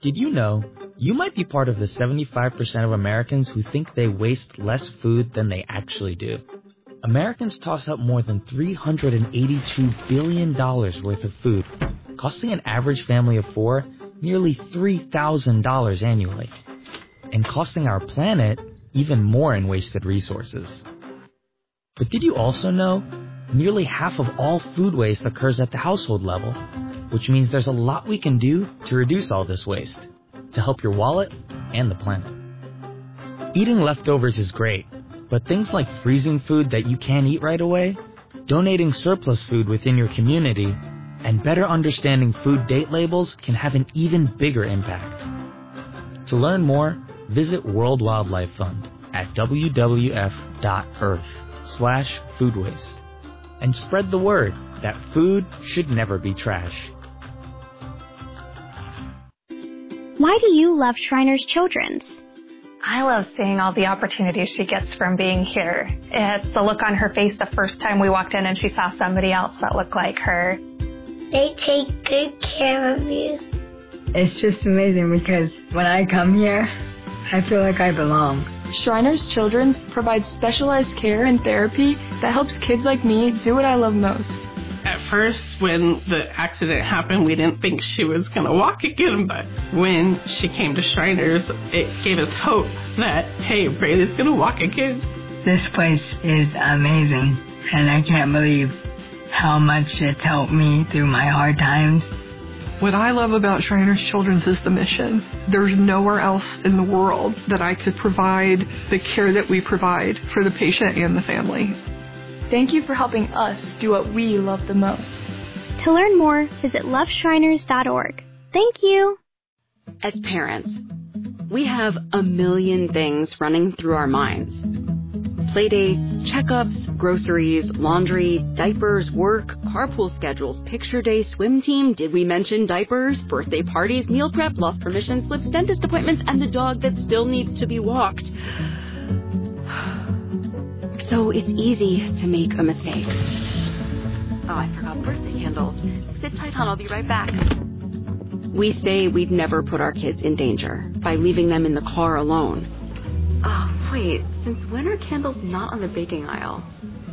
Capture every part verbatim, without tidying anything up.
Did you know you might be part of the seventy-five percent of Americans who think they waste less food than they actually do? Americans toss out more than three hundred eighty-two billion dollars worth of food, costing an average family of four nearly three thousand dollars annually, and costing our planet even more in wasted resources. But did you also know nearly half of all food waste occurs at the household level, which means there's a lot we can do to reduce all this waste, to help your wallet and the planet. Eating leftovers is great, but things like freezing food that you can't eat right away, donating surplus food within your community, and better understanding food date labels can have an even bigger impact. To learn more, visit World Wildlife Fund at w w f dot earth slash food waste and spread the word that food should never be trash. Why do you love Shriners Children's? I love seeing all the opportunities she gets from being here. It's the look on her face the first time we walked in and she saw somebody else that looked like her. They take good care of you. It's just amazing because when I come here, I feel like I belong. Shriners Children's provides specialized care and therapy that helps kids like me do what I love most. At first, when the accident happened, we didn't think she was going to walk again, but when she came to Shriners, it gave us hope that, hey, Braylee's going to walk again. This place is amazing, and I can't believe how much it's helped me through my hard times. What I love about Shriners Children's is the mission. There's nowhere else in the world that I could provide the care that we provide for the patient and the family. Thank you for helping us do what we love the most. To learn more, visit love shriners dot org. Thank you. As parents, we have a million things running through our minds. Playdates, checkups, groceries, laundry, diapers, work, carpool schedules, picture day, swim team, did we mention diapers, birthday parties, meal prep, lost permission slips, dentist appointments, and the dog that still needs to be walked. So it's easy to make a mistake. Oh, I forgot birthday candles. Sit tight, hon, I'll be right back. We say we'd never put our kids in danger by leaving them in the car alone. Oh, wait, since when are candles not on the baking aisle?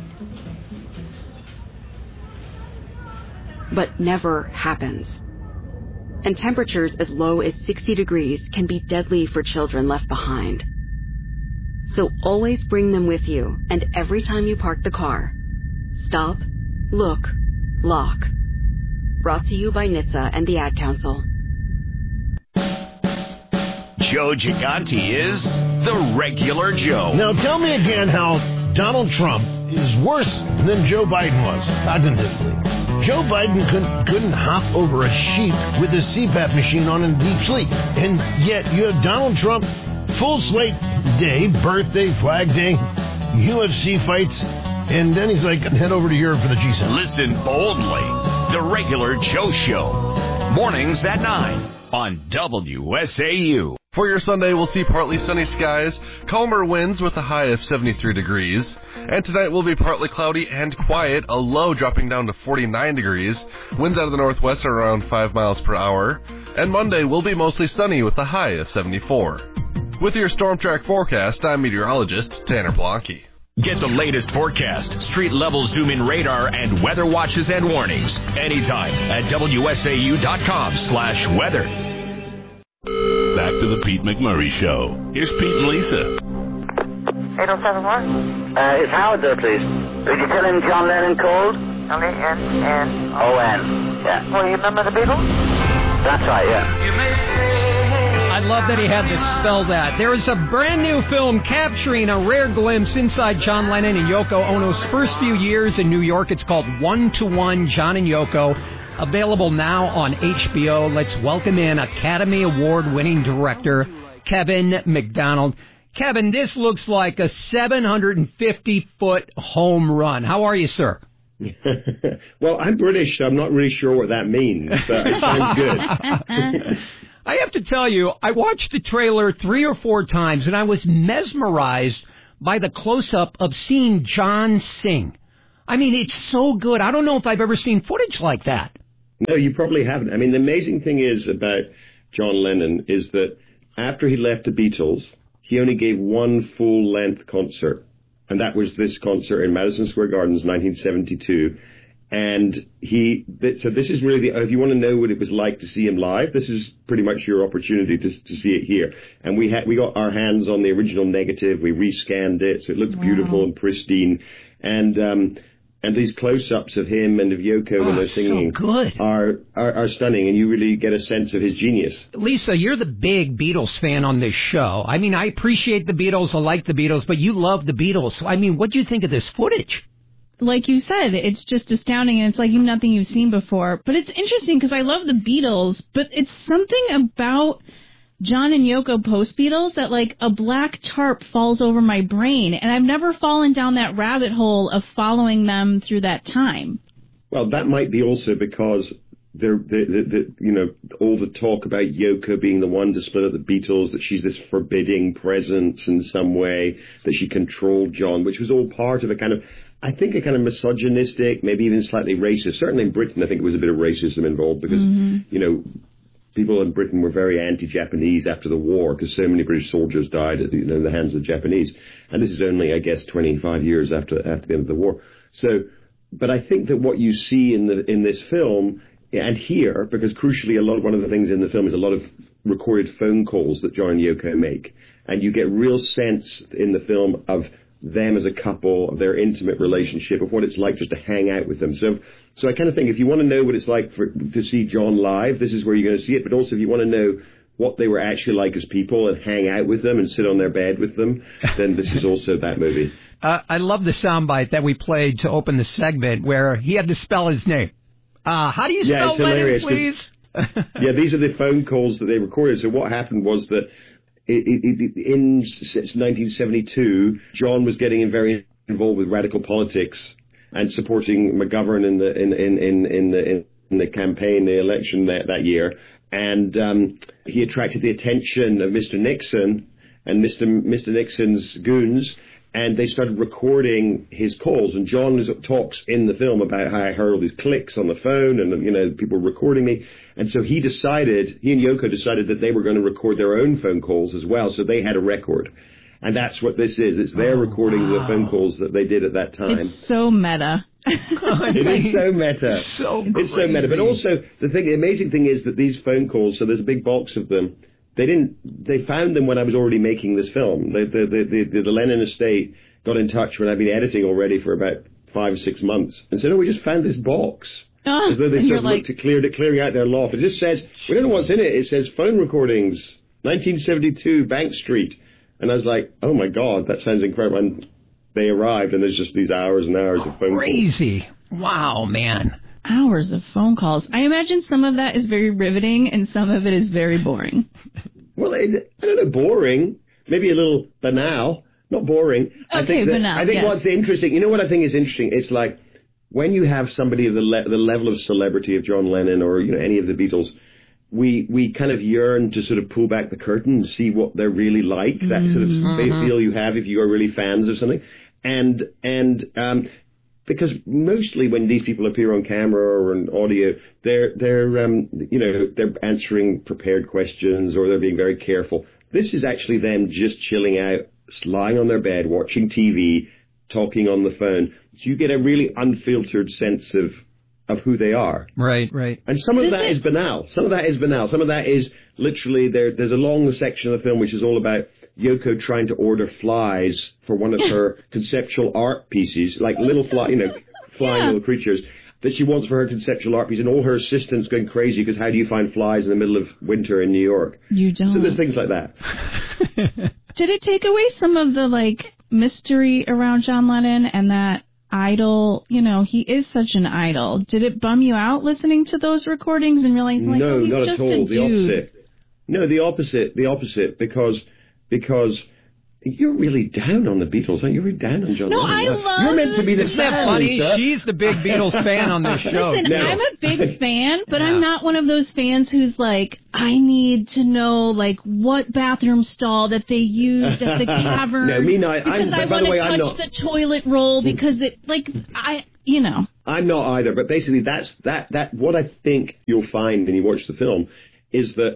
But never happens. And temperatures as low as sixty degrees can be deadly for children left behind. So always bring them with you, and every time you park the car, stop, look, lock. Brought to you by N H T S A and the Ad Council. Joe Gigante is the regular Joe. Now tell me again how Donald Trump is worse than Joe Biden was, cognitively. Joe Biden couldn't, couldn't hop over a sheep with a C PAP machine on in deep sleep. And yet you have Donald Trump, full slate day, birthday, flag day, U F C fights, and then he's like, head over to Europe for the G seven. Listen boldly. The Regular Joe Show. Mornings at nine on W S A U. For your Sunday, we'll see partly sunny skies, calmer winds with a high of seventy-three degrees. And tonight will be partly cloudy and quiet, a low dropping down to forty-nine degrees. Winds out of the northwest are around five miles per hour. And Monday will be mostly sunny with a high of seventy-four. With your Storm Track forecast, I'm meteorologist Tanner Blanke. Get the latest forecast, street-level zoom-in radar, and weather watches and warnings anytime at W S A U dot com slash weather. Back to the Pete McMurray Show. Here's Pete and Lisa. eight oh seven one? Uh, is Howard there, please? Could you tell him John Lennon called? L E N N O N, yeah. Well, you remember the Beatles? That's right, yeah. You may say... I love that he had to spell that. There is a brand new film capturing a rare glimpse inside John Lennon and Yoko Ono's first few years in New York. It's called One to One, John and Yoko. Available now on H B O. Let's welcome in Academy Award-winning director Kevin McDonald. Kevin, this looks like a seven hundred fifty foot home run. How are you, sir? Well, I'm British, so I'm not really sure what that means, but it sounds good. I have to tell you, I watched the trailer three or four times, and I was mesmerized by the close-up of seeing John sing. I mean, it's so good. I don't know if I've ever seen footage like that. No, you probably haven't. I mean, the amazing thing is about John Lennon is that after he left the Beatles, he only gave one full-length concert, and that was this concert in Madison Square Gardens, nineteen seventy-two. And he, so this is really, the, if you want to know what it was like to see him live, this is pretty much your opportunity to to see it here. And we had, we got our hands on the original negative, we rescanned it, so it looked wow. beautiful and pristine. And, um, and these close-ups of him and of Yoko oh, when they're singing so good. Are, are are stunning, and you really get a sense of his genius. Lisa, you're the big Beatles fan on this show. I mean, I appreciate the Beatles, I like the Beatles, but you love the Beatles. So, I mean, what do you think of this footage? Like you said, it's just astounding, and it's like nothing you've seen before. But it's interesting because I love the Beatles, but it's something about John and Yoko post-Beatles that, like, a black tarp falls over my brain, and I've never fallen down that rabbit hole of following them through that time. Well, that might be also because there, the, the, the, you know, all the talk about Yoko being the one to split up the Beatles, that she's this forbidding presence in some way, that she controlled John, which was all part of a kind of, I think, a kind of misogynistic, maybe even slightly racist. Certainly in Britain, I think there was a bit of racism involved because, mm-hmm. you know, people in Britain were very anti-Japanese after the war because so many British soldiers died at the, you know, in the hands of the Japanese. And this is only, I guess, twenty-five years after after the end of the war. So, but I think that what you see in the in this film and here, because crucially, a lot of, one of the things in the film is a lot of recorded phone calls that John and Yoko make, and you get real sense in the film of them as a couple, of their intimate relationship, of what it's like just to hang out with them. So so I kind of think if you want to know what it's like for, to see John live, this is where you're going to see it. But also if you want to know what they were actually like as people and hang out with them and sit on their bed with them, then this is also that movie. Uh, I love the soundbite that we played to open the segment where he had to spell his name. Uh, how do you spell yeah, Lennon, please? Yeah, these are the phone calls that they recorded. So what happened was that It, it, it, in nineteen seventy-two, John was getting very involved with radical politics and supporting McGovern in the in in in, in the in the campaign, the election that, that year, and um, he attracted the attention of Mister Nixon and Mister Mister Nixon's goons, and they started recording his calls. And John talks in the film about how I heard all these clicks on the phone and, you know, people recording me. And so he decided, he and Yoko decided that they were going to record their own phone calls as well. So they had a record. And that's what this is. It's their oh, recordings wow. of the phone calls that they did at that time. It's so meta. It is so meta. So it's so meta. But also, the thing, the amazing thing is that these phone calls, so there's a big box of them, They didn't. They found them when I was already making this film. The the the, the, the Lennon estate got in touch when I'd been editing already for about five or six months, and said, "Oh, we just found this box." Oh, As though they sort of looked like... to clear it, clearing out their loft. It just says, we don't know what's in it. It says phone recordings, nineteen seventy-two, Bank Street, and I was like, "Oh my God, that sounds incredible." And they arrived, and there's just these hours and hours of phone Crazy. calls. Crazy! Wow, man. Hours of phone calls. I imagine some of that is very riveting and some of it is very boring. Well, it, I don't know, boring. Maybe a little banal. Not boring. Okay, I think that, banal, I think yes. what's interesting, you know what I think is interesting? It's like when you have somebody of the, le- the level of celebrity of John Lennon or, you know, any of the Beatles, we we kind of yearn to sort of pull back the curtain and see what they're really like, that mm-hmm. sort of mm-hmm. feel you have if you are really fans of something. And, and, um, because mostly when these people appear on camera or on audio, they're they're um, you know they're answering prepared questions or they're being very careful. This is actually them just chilling out, lying on their bed, watching T V, talking on the phone. So you get a really unfiltered sense of of who they are. Right, right. And some of Does that it... is banal. Some of that is banal. Some of that is literally there. There's a long section of the film which is all about Yoko trying to order flies for one of her conceptual art pieces, like little fly, you know, flying yeah. little creatures that she wants for her conceptual art piece, and all her assistants going crazy because how do you find flies in the middle of winter in New York? You don't. So there's things like that. Did it take away some of the like mystery around John Lennon and that idol? You know, he is such an idol. Did it bum you out listening to those recordings and realizing like, no, oh, he's not just at all. a The dude? opposite. No, the opposite. The opposite. Because because. You're really down on the Beatles, aren't you? You're really down on John no, Lennon. I No, love You're meant to be the Isn't that fan, funny? Lisa. She's the big Beatles fan on this show. Listen, no. I'm a big fan, but yeah. I'm not one of those fans who's like, I need to know like what bathroom stall that they used at the cavern. No, me not. Because I'm, I by want the way, to I'm touch not. the toilet roll because it like I you know. I'm not either. But basically, that's that that what I think you'll find when you watch the film is that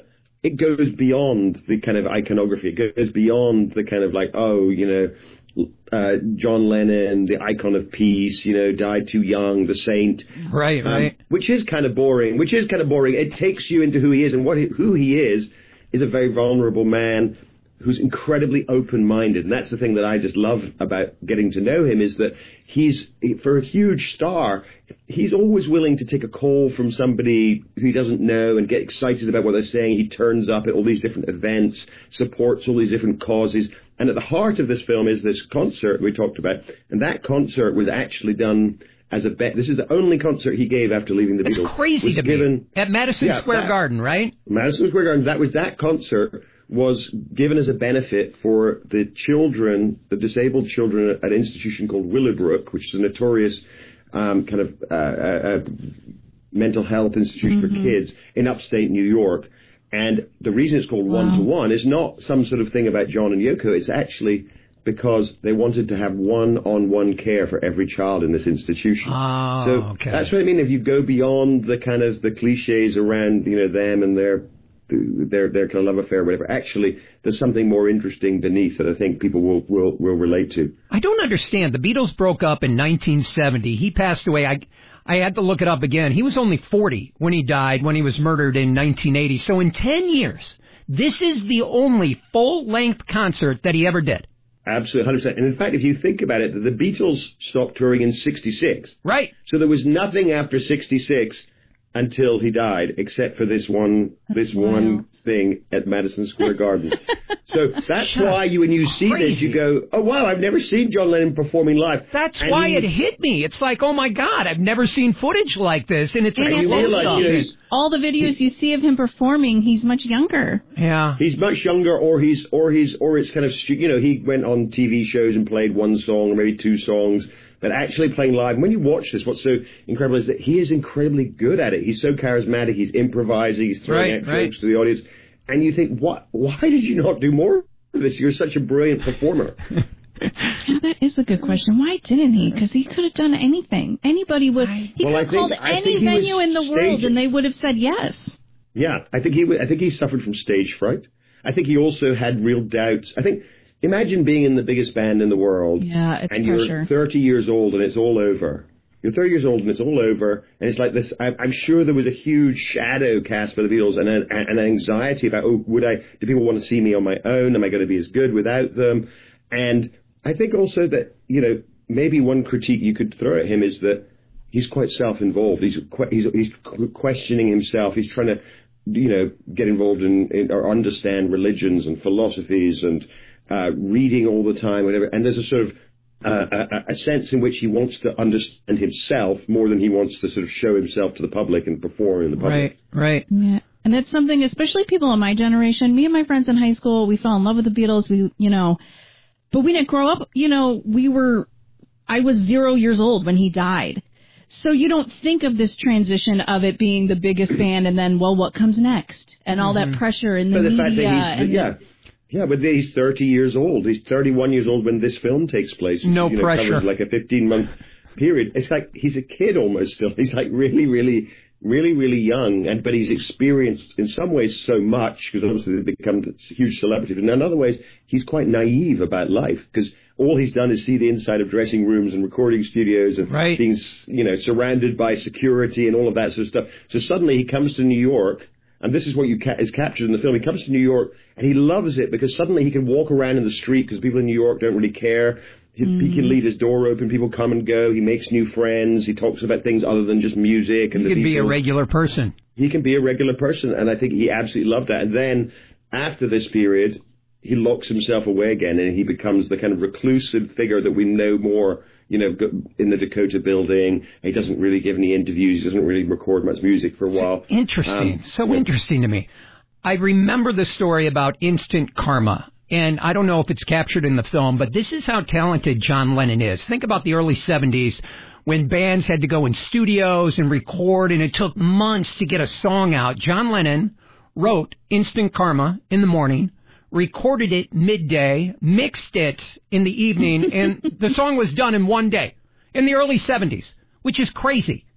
it goes beyond the kind of iconography. It goes beyond the kind of like, oh, you know, uh, John Lennon, the icon of peace, you know, died too young, the saint. Right, um, right. Which is kind of boring, which is kind of boring. It takes you into who he is, and what he, who he is is a very vulnerable man who's incredibly open-minded. And that's the thing that I just love about getting to know him, is that he's, for a huge star, he's always willing to take a call from somebody who he doesn't know and get excited about what they're saying. He turns up at all these different events, supports all these different causes. And at the heart of this film is this concert we talked about. And that concert was actually done as a bet. This is the only concert he gave after leaving the It's Beatles. crazy to given, me. At Madison yeah, Square that, Garden, right? Madison Square Garden. That was that concert was given as a benefit for the children, the disabled children at an institution called Willowbrook, which is a notorious um, kind of uh, uh, mental health institution mm-hmm. for kids in upstate New York. And the reason it's called One to One is not some sort of thing about John and Yoko. It's actually because they wanted to have one-on-one care for every child in this institution. Oh, so okay. That's what I mean. If you go beyond the kind of the cliches around, you know, them and their their their kind of love affair or whatever, actually there's something more interesting beneath that I think people will, will, will relate to. I don't understand. The Beatles broke up in nineteen seventy. He passed away. I I had to look it up again. He was only forty when he died, when he was murdered in nineteen eighty. So in ten years, this is the only full-length concert that he ever did. Absolutely, one hundred percent. And in fact, if you think about it, the Beatles stopped touring in sixty-six. Right. So there was nothing after sixty-six until he died, except for this one that's this wild. one thing at Madison Square Garden. So that's Just why you, when you see crazy. this, you go, oh, wow, I've never seen John Lennon performing live. That's and why he, it hit me. It's like, oh, my God, I've never seen footage like this. And it's and like, you realize, you know, all the videos you see of him performing, he's much younger. Yeah. He's much younger, or he's, or he's, or it's kind of, you know, he went on T V shows and played one song or maybe two songs. But actually playing live, when you watch this, what's so incredible is that he is incredibly good at it. He's so charismatic. He's improvising. He's throwing right, out right. jokes to the audience. And you think, what? Why did you not do more of this? You're such a brilliant performer. Yeah, that is a good question. Why didn't he? Because he could have done anything. Anybody would. He well, could have called I any venue in the staging. world, and they would have said yes. Yeah, I think he. I think he suffered from stage fright. I think he also had real doubts. I think. Imagine being in the biggest band in the world, yeah, it's and pressure. You're thirty years old and it's all over. You're thirty years old and it's all over, and it's like this. I, I'm sure there was a huge shadow cast for the Beatles, and an, an anxiety about, oh, would I? Do people want to see me on my own? Am I going to be as good without them? And I think also that, you know, maybe one critique you could throw at him is that he's quite self-involved. He's he's, he's questioning himself. He's trying to, you know, get involved in, in or understand religions and philosophies and Uh, reading all the time, whatever, and there's a sort of uh, a, a sense in which he wants to understand himself more than he wants to sort of show himself to the public and perform in the public. Right, right. Yeah, and it's something, especially people in my generation. Me and my friends in high school, we fell in love with the Beatles. We, you know, but we didn't grow up. You know, we were. I was zero years old when he died, so you don't think of this transition of it being the biggest band, and then, well, what comes next, and all Mm-hmm. that pressure in the, but the media. Fact that he's, and yeah. the, Yeah, but he's thirty years old. He's thirty-one years old when this film takes place. No you know, pressure. Covers like a fifteen-month period. It's like he's a kid almost still. He's like really, really, really, really young, and but he's experienced in some ways so much, because obviously they've become huge celebrities. And in other ways, he's quite naive about life, because all he's done is see the inside of dressing rooms and recording studios and right. being, you know, surrounded by security and all of that sort of stuff. So suddenly he comes to New York. And this is what you ca- is captured in the film. He comes to New York, and he loves it because suddenly he can walk around in the street because people in New York don't really care. He, mm. he can leave his door open. People come and go. He makes new friends. He talks about things other than just music. And he the can be a Beatles. regular person. He can be a regular person, and I think he absolutely loved that. And then after this period, he locks himself away again, and he becomes the kind of reclusive figure that we know more, you know, in the Dakota building. He doesn't really give any interviews. He doesn't really record much music for a while. So interesting. Um, so yeah. interesting to me. I remember the story about instant karma, and I don't know if it's captured in the film, but this is how talented John Lennon is. Think about the early seventies when bands had to go in studios and record, and it took months to get a song out. John Lennon wrote Instant Karma in the morning, recorded it midday, mixed it in the evening, and the song was done in one day in the early seventies, which is crazy.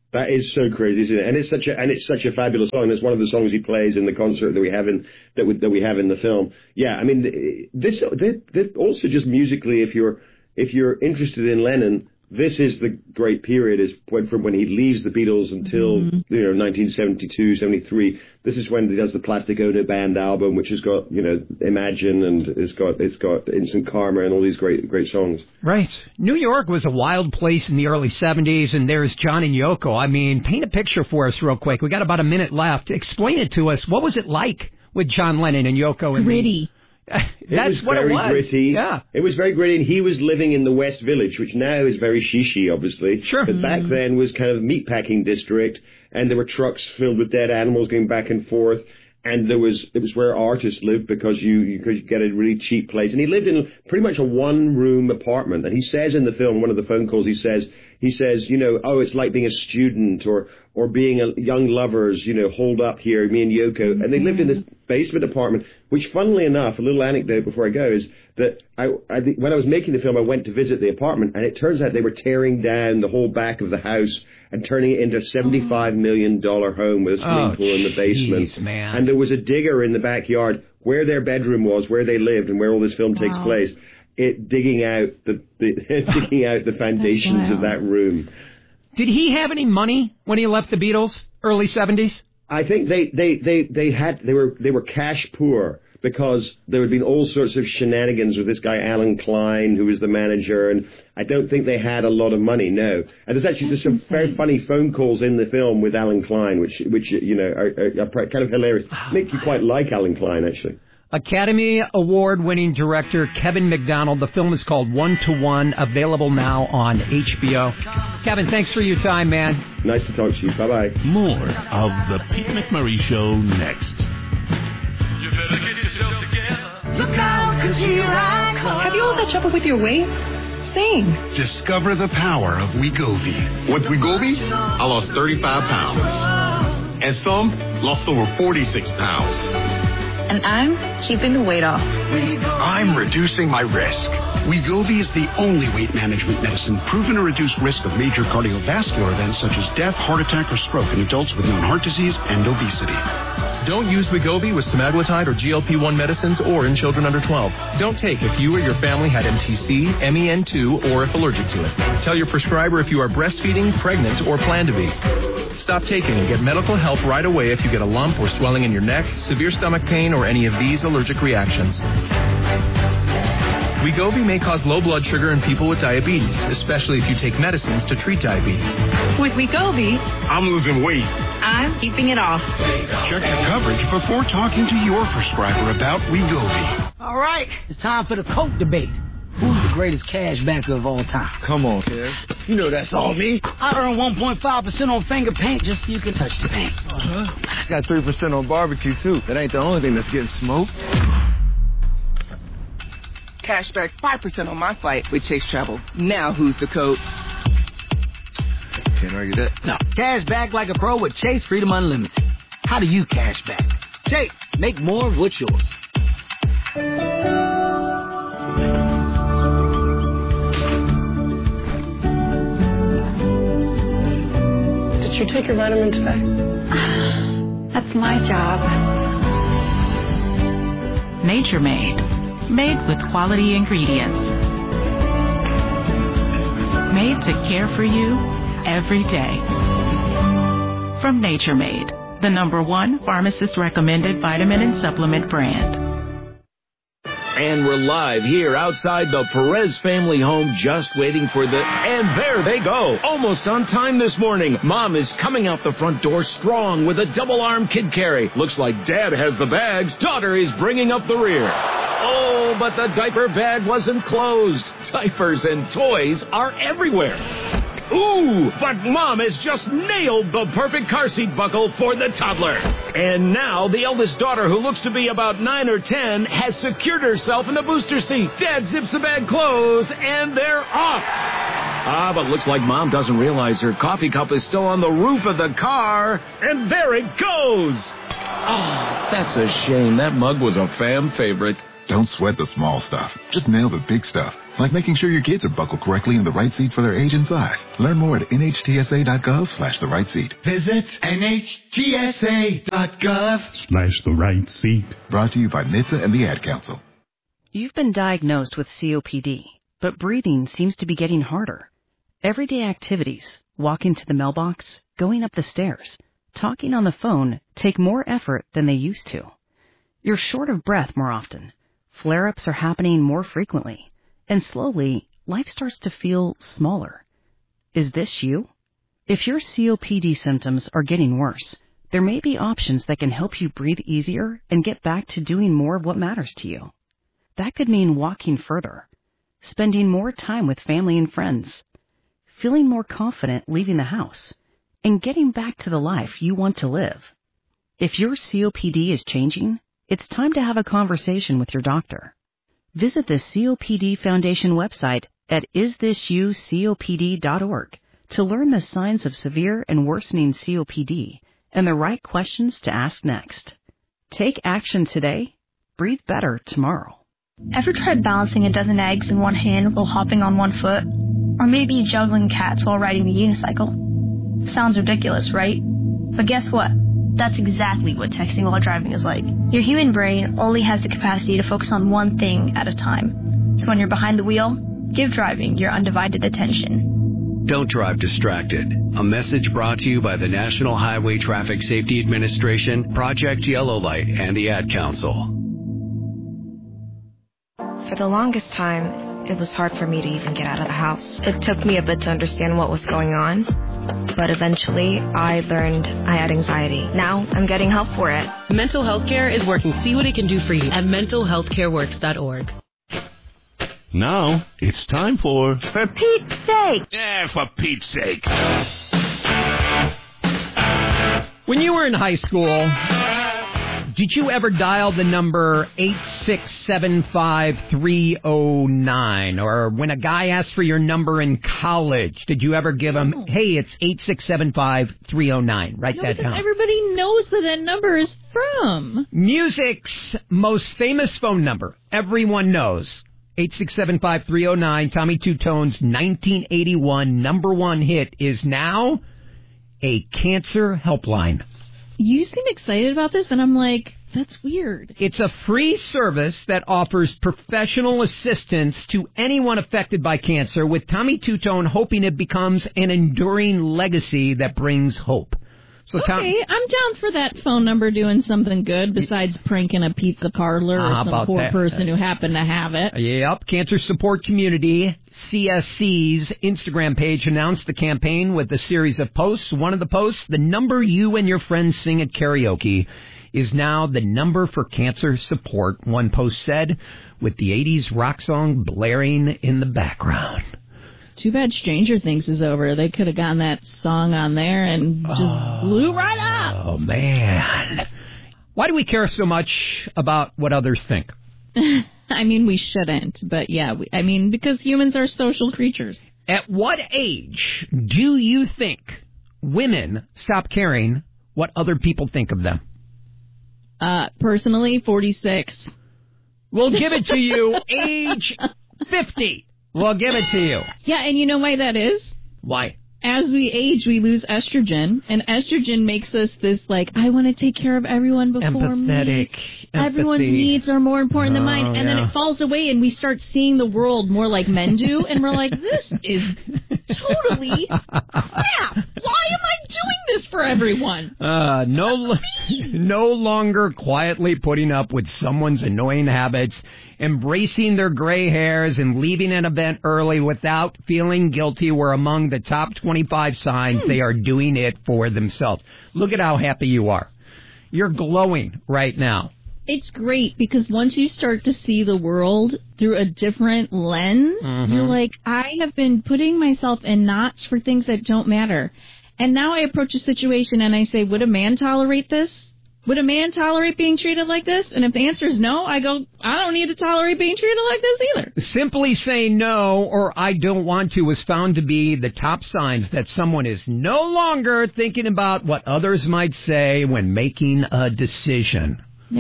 That is so crazy, isn't it? And it's such a and it's such a fabulous song. It's one of the songs he plays in the concert that we have in that we, that we have in the film. Yeah, I mean, this also just musically, if you're if you're interested in Lennon, this is the great period. Is when, from when he leaves the Beatles until mm-hmm. you know nineteen seventy-two, seventy-three. This is when he does the Plastic Ono Band album, which has got you know Imagine and it's got it's got Instant Karma and all these great great songs. Right. New York was a wild place in the early seventies, and there's John and Yoko. I mean, paint a picture for us real quick. We got about a minute left. Explain it to us. What was it like with John Lennon and Yoko? And Gritty. That's it what very it was. Gritty. Yeah. It was very gritty, and he was living in the West Village, which now is very shishi, obviously. Sure. But back then was kind of a meatpacking district, and there were trucks filled with dead animals going back and forth. And there was it was where artists lived because you you could get a really cheap place. And he lived in pretty much a one room apartment. And he says in the film, one of the phone calls, he says he says, you know, oh, it's like being a student or or being a young lovers, you know, holed up here, me and Yoko. And they lived in this basement apartment, which, funnily enough, a little anecdote before I go is that I, I when I was making the film, I went to visit the apartment, and it turns out they were tearing down the whole back of the house and turning it into a seventy-five million dollars home with a swimming oh, pool in the basement. Geez, man. And there was a digger in the backyard where their bedroom was, where they lived, and where all this film takes wow. place. It digging out the, the digging out the foundations of that room. Did he have any money when he left the Beatles, early seventies? I think they, they, they, they had they were they were cash poor because there had been all sorts of shenanigans with this guy Alan Klein, who was the manager, and I don't think they had a lot of money. No, and there's actually there's some very funny phone calls in the film with Alan Klein, which which you know are, are, are kind of hilarious. Make you quite like Alan Klein, actually. Academy Award-winning director Kevin McDonald. The film is called One to One, available now on H B O. Kevin, thanks for your time, man. Nice to talk to you. Bye-bye. More of the Pete McMurray Show next. You better get yourself together. Look out, 'cause here I come. Have you all had trouble with your weight? Same. Discover the power of Wegovy. With Wegovy, I lost thirty-five pounds. And some lost over forty-six pounds. And I'm keeping the weight off. I'm reducing my risk. Wegovy is the only weight management medicine proven to reduce risk of major cardiovascular events such as death, heart attack, or stroke in adults with known heart disease and obesity. Don't use Wegovy with semaglutide or G L P one medicines or in children under twelve. Don't take if you or your family had M T C, M E N two, or if allergic to it. Tell your prescriber if you are breastfeeding, pregnant, or plan to be. Stop taking and get medical help right away if you get a lump or swelling in your neck, severe stomach pain, or any of these allergic reactions. Wegovy may cause low blood sugar in people with diabetes, especially if you take medicines to treat diabetes. With Wegovy, I'm losing weight. I'm keeping it off. Check your coverage before talking to your prescriber about Wegovy. All right, it's time for the Coke debate. Who's the greatest cash backer of all time? Come on, Kev. You know that's all me. I earn one point five percent on finger paint just so you can touch the paint. Uh-huh. I got three percent on barbecue, too. That ain't the only thing that's getting smoked. Cashback five percent on my flight with Chase Travel. Now who's the code? Can't argue that. No. Cash back like a pro with Chase Freedom Unlimited. How do you cash back? Chase, make more of what's yours. Did you take your vitamin today? That's my job. Nature Made. Made with quality ingredients. Made to care for you every day. From Nature Made, the number one pharmacist recommended vitamin and supplement brand. And we're live here outside the Perez family home, just waiting for the... And there they go, almost on time this morning. Mom is coming out the front door strong with a double-arm kid carry. Looks like Dad has the bags. Daughter is bringing up the rear. Oh, but the diaper bag wasn't closed. Diapers and toys are everywhere. Ooh, but Mom has just nailed the perfect car seat buckle for the toddler. And now the eldest daughter, who looks to be about nine or ten, has secured herself in the booster seat. Dad zips the bag closed, and they're off. Ah, but looks like Mom doesn't realize her coffee cup is still on the roof of the car. And there it goes. Oh, that's a shame. That mug was a fam favorite. Don't sweat the small stuff. Just nail the big stuff, like making sure your kids are buckled correctly in the right seat for their age and size. Learn more at N H T S A dot gov slash the right seat. Visit N H T S A dot gov Slash the right seat. Brought to you by N H T S A and the Ad Council. You've been diagnosed with C O P D, but breathing seems to be getting harder. Everyday activities, walking to the mailbox, going up the stairs, talking on the phone take more effort than they used to. You're short of breath more often. Flare-ups are happening more frequently, and slowly, life starts to feel smaller. Is this you? If your C O P D symptoms are getting worse, there may be options that can help you breathe easier and get back to doing more of what matters to you. That could mean walking further, spending more time with family and friends, feeling more confident leaving the house, and getting back to the life you want to live. If your C O P D is changing, it's time to have a conversation with your doctor. Visit the C O P D Foundation website at is this you C O P D dot org to learn the signs of severe and worsening C O P D and the right questions to ask next. Take action today. Breathe better tomorrow. Ever tried balancing a dozen eggs in one hand while hopping on one foot? Or maybe juggling cats while riding the unicycle? Sounds ridiculous, right? But guess what? That's exactly what texting while driving is like. Your human brain only has the capacity to focus on one thing at a time. So when you're behind the wheel, give driving your undivided attention. Don't drive distracted. A message brought to you by the National Highway Traffic Safety Administration, Project Yellow Light, and the Ad Council. For the longest time, it was hard for me to even get out of the house. It took me a bit to understand what was going on, but eventually I learned I had anxiety. Now I'm getting help for it. Mental Health Care is working. See what it can do for you at mental health care works dot org. Now it's time for... For Pete's sake! Yeah, for Pete's sake. When you were in high school, did you ever dial the number eight six seven five three oh nine? Or when a guy asked for your number in college, did you ever give him, hey, it's eight six seven five three oh nine? Write no, that down. Everybody knows where that number is from. Music's most famous phone number. Everyone knows. eight six seven five three oh nine. Tommy Two Tone's nineteen eighty-one number one hit is now a cancer helpline. You seem excited about this, and I'm like, that's weird. It's a free service that offers professional assistance to anyone affected by cancer, with Tommy Two-Tone hoping it becomes an enduring legacy that brings hope. So okay, Tom, I'm down for that phone number doing something good besides pranking a pizza parlor or How some about poor that? person who happened to have it. Yep. Cancer Support Community, C S C's Instagram page announced the campaign with a series of posts. One of the posts, the number you and your friends sing at karaoke, is now the number for cancer support. One post said, with the eighties rock song blaring in the background. Too bad Stranger Things is over. They could have gotten that song on there and just oh, blew right up. Oh, man. Why do we care so much about what others think? I mean, we shouldn't. But, yeah, we, I mean, because humans are social creatures. At what age do you think women stop caring what other people think of them? Uh, personally, forty-six. We'll give it to you age fifty. We'll give it to you. Yeah, and you know why that is? Why? As we age, we lose estrogen, and estrogen makes us this, like, I want to take care of everyone before Empathetic. me. Everyone's needs are more important oh, than mine, and yeah. then it falls away, and we start seeing the world more like men do, and we're like, this is totally crap. Why am I doing this for everyone? Uh, no, no longer quietly putting up with someone's annoying habits, embracing their gray hairs, and leaving an event early without feeling guilty were among the top twenty-five signs hmm. they are doing it for themselves. Look at how happy you are. You're glowing right now. It's great because once you start to see the world through a different lens, mm-hmm. you're like, I have been putting myself in knots for things that don't matter. And now I approach a situation and I say, would a man tolerate this? Would a man tolerate being treated like this? And if the answer is no, I go, I don't need to tolerate being treated like this either. Simply saying no or I don't want to was found to be the top signs that someone is no longer thinking about what others might say when making a decision. Yep.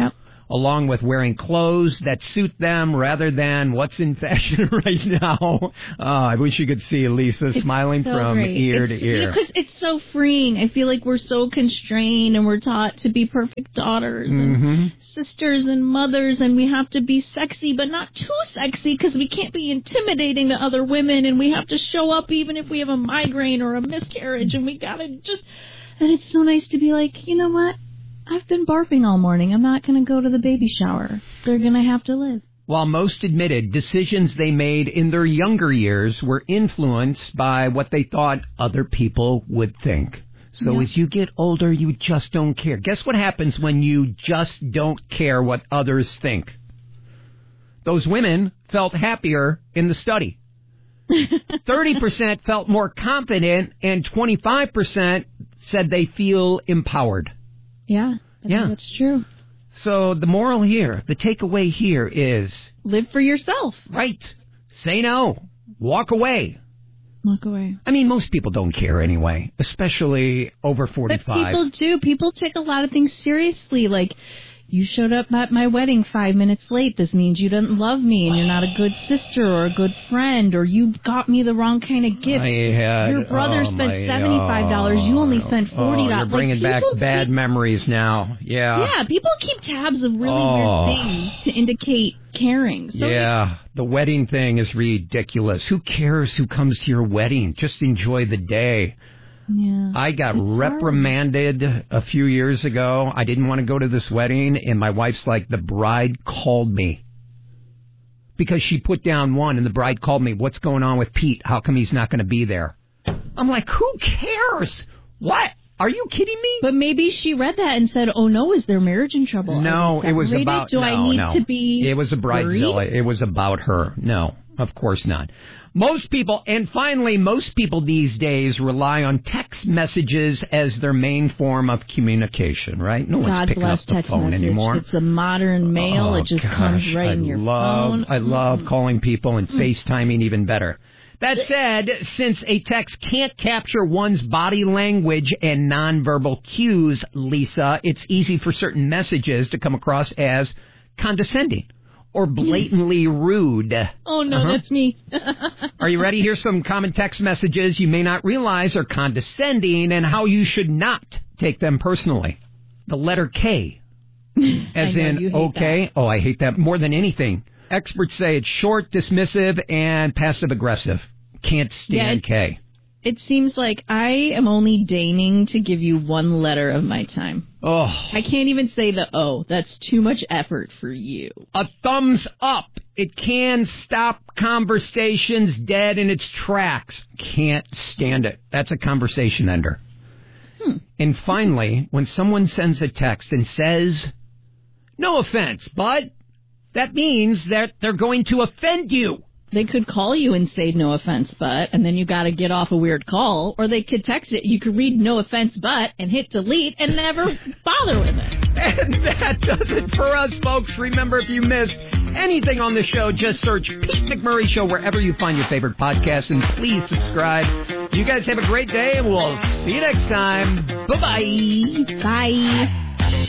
along with wearing clothes that suit them rather than what's in fashion right now. Oh, I wish you could see Lisa It's smiling so from great. ear it's, to ear. Because you know, it's so freeing. I feel like we're so constrained and we're taught to be perfect daughters Mm-hmm. and sisters and mothers, and we have to be sexy, but not too sexy because we can't be intimidating to other women, and we have to show up even if we have a migraine or a miscarriage, and we gotta just... And it's so nice to be like, you know what? I've been barfing all morning. I'm not going to go to the baby shower. They're going to have to live. While most admitted decisions they made in their younger years were influenced by what they thought other people would think. So Yeah. as you get older, you just don't care. Guess what happens when you just don't care what others think? Those women felt happier in the study. thirty percent felt more confident, and twenty-five percent said they feel empowered. Yeah, I Yeah. think that's true. So the moral here, the takeaway here is... Live for yourself. Right. Say no. Walk away. Walk away. I mean, most people don't care anyway, especially over But forty-five. people do. People take a lot of things seriously. Like, you showed up at my wedding five minutes late. This means you didn't love me and you're not a good sister or a good friend, or you got me the wrong kind of gift. I had, Your brother oh spent my, seventy-five dollars. You only spent forty dollars. Oh, you're bringing like, back people bad keep, memories now. Yeah. Yeah, people keep tabs of really Oh. weird things to indicate caring. So Yeah, the wedding thing is ridiculous. Who cares who comes to your wedding? Just enjoy the day. Yeah. I got reprimanded a few years ago. I didn't want to go to this wedding, and my wife's like, the bride called me. Because she put down one, and the bride called me, what's going on with Pete? How come he's not going to be there? I'm like, who cares? What? Are you kidding me? But maybe she read that and said, oh no, is their marriage in trouble? No, it was separated? about... Do no, I need no. to be It was a bridezilla. worried? It was about her. No, of course not. Most people, and finally, most people these days rely on text messages as their main form of communication, right? No one's God picking bless up the text phone message. anymore. It's a modern mail. Oh, it just gosh, comes right I in your love, phone. I love calling people and Mm. FaceTiming even better. That said, since a text can't capture one's body language and nonverbal cues, Lisa, it's easy for certain messages to come across as condescending or blatantly rude. Oh, no, Uh-huh. that's me. Are you ready? Here's some common text messages you may not realize are condescending and how you should not take them personally. The letter K, as I know, in you hate okay. that. Oh, I hate that more than anything. Experts say it's short, dismissive, and passive-aggressive. Can't stand Yeah, K. It seems like I am only deigning to give you one letter of my time. Oh. I can't even say the O. That's too much effort for you. A thumbs up. It can stop conversations dead in its tracks. Can't stand it. That's a conversation ender. Hmm. And finally, when someone sends a text and says, no offense, but that means that they're going to offend you. They could call you and say no offense, but, and then you got to get off a weird call, or they could text it. You could read no offense, but, and hit delete and never bother with it. And that does it for us, folks. Remember, if you missed anything on the show, just search Pete McMurray Show wherever you find your favorite podcast, and please subscribe. You guys have a great day, and we'll see you next time. Bye-bye. Bye.